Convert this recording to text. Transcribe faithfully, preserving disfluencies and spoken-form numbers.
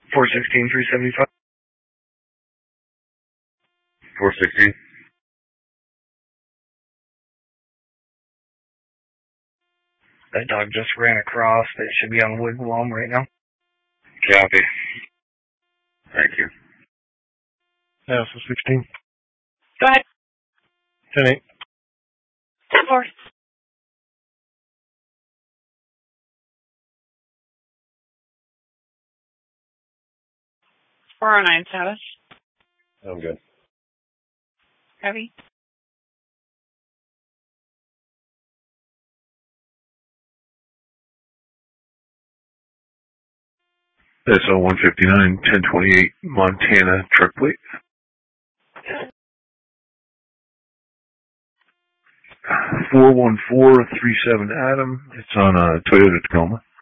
four sixteen, three seventy-five. four sixteen. That dog just ran across. They should be on Wigwam right now. Copy. Thank you. Yeah, so sixteen. Go ahead. ten eight. ten four. four oh nine status. I'm good. Heavy. S O one fifty-nine, ten twenty-eight, Montana truck plate. four one four three seven Adam. It's on a Toyota Tacoma.